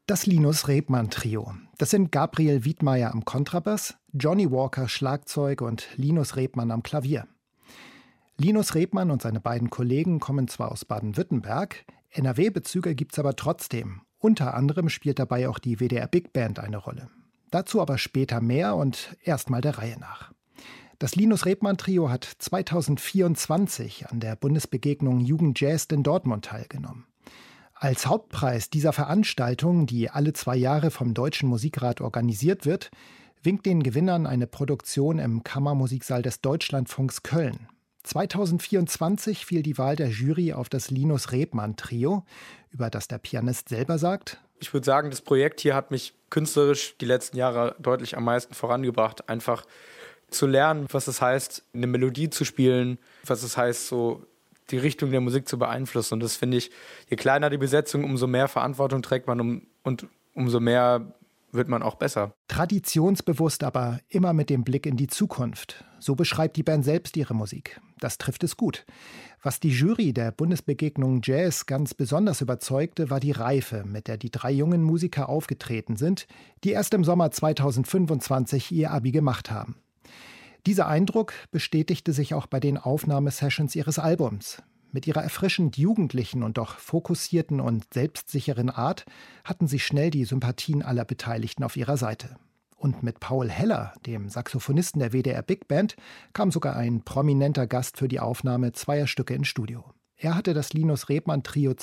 Das Linus Rebmann Trio. Das sind Gabriel Wiedmeier am Kontrabass, Johnny Walker Schlagzeug und Linus Rebmann am Klavier. Linus Rebmann und seine beiden Kollegen kommen zwar aus Baden-Württemberg, NRW-Bezüge gibt's aber trotzdem. Unter anderem spielt dabei auch die WDR Big Band eine Rolle. Dazu aber später mehr und erstmal der Reihe nach. Das Linus Rebmann Trio hat 2024 an der Bundesbegegnung Jugendjazz in Dortmund teilgenommen. Als Hauptpreis dieser Veranstaltung, die alle 2 Jahre vom Deutschen Musikrat organisiert wird, winkt den Gewinnern eine Produktion im Kammermusiksaal des Deutschlandfunks Köln. 2024 fiel die Wahl der Jury auf das Linus Rebmann Trio, über das der Pianist selber sagt: Ich würde sagen, das Projekt hier hat mich künstlerisch die letzten Jahre deutlich am meisten vorangebracht. Einfach zu lernen, was es heißt, eine Melodie zu spielen, was es heißt, so die Richtung der Musik zu beeinflussen. Und das finde ich, je kleiner die Besetzung, umso mehr Verantwortung trägt man und umso mehr wird man auch besser. Traditionsbewusst, aber immer mit dem Blick in die Zukunft. So beschreibt die Band selbst ihre Musik. Das trifft es gut. Was die Jury der Bundesbegegnung Jazz ganz besonders überzeugte, war die Reife, mit der die 3 jungen Musiker aufgetreten sind, die erst im Sommer 2025 ihr Abi gemacht haben. Dieser Eindruck bestätigte sich auch bei den Aufnahmesessions ihres Albums. Mit ihrer erfrischend jugendlichen und doch fokussierten und selbstsicheren Art hatten sie schnell die Sympathien aller Beteiligten auf ihrer Seite. Und mit Paul Heller, dem Saxophonisten der WDR Big Band, kam sogar ein prominenter Gast für die Aufnahme 2 Stücke ins Studio. Er hatte das Linus Rebmann Trio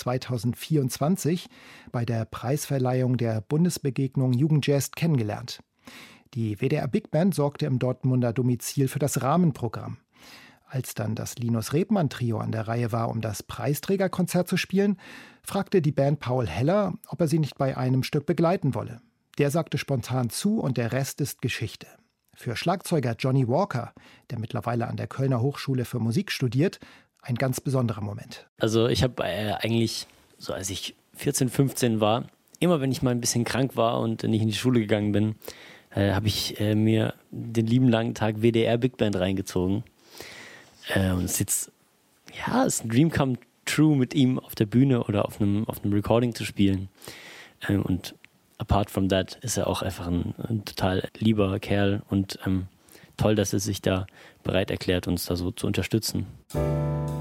2024 bei der Preisverleihung der Bundesbegegnung Jugendjazz kennengelernt. Die WDR Big Band sorgte im Dortmunder Domizil für das Rahmenprogramm. Als dann das Linus Rebmann Trio an der Reihe war, um das Preisträgerkonzert zu spielen, fragte die Band Paul Heller, ob er sie nicht bei einem Stück begleiten wolle. Der sagte spontan zu und der Rest ist Geschichte. Für Schlagzeuger Johnny Walker, der mittlerweile an der Kölner Hochschule für Musik studiert, ein ganz besonderer Moment. Also ich habe eigentlich, so als ich 14, 15 war, immer wenn ich mal ein bisschen krank war und nicht in die Schule gegangen bin, habe ich mir den lieben langen Tag WDR Big Band reingezogen. Und es ist jetzt, ja, es ist ein Dream come true, mit ihm auf der Bühne oder auf einem Recording zu spielen. Und apart from that ist er auch einfach ein total lieber Kerl und toll, dass er sich da bereit erklärt, uns da so zu unterstützen.